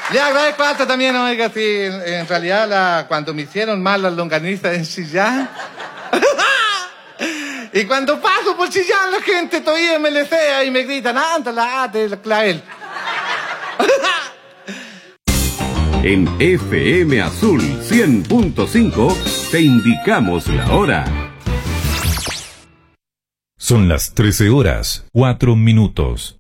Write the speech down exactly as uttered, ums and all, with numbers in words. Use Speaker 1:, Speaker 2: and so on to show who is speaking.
Speaker 1: Le agradezco harto también, oiga, si en, en realidad la, cuando me hicieron mal las longanizas en Chillán. Y cuando paso por Chillán, la gente todavía me lesea y me gritan, ándala, de la clavel.
Speaker 2: En F M Azul cien punto cinco te indicamos la hora.
Speaker 3: Son las trece horas, cuatro minutos.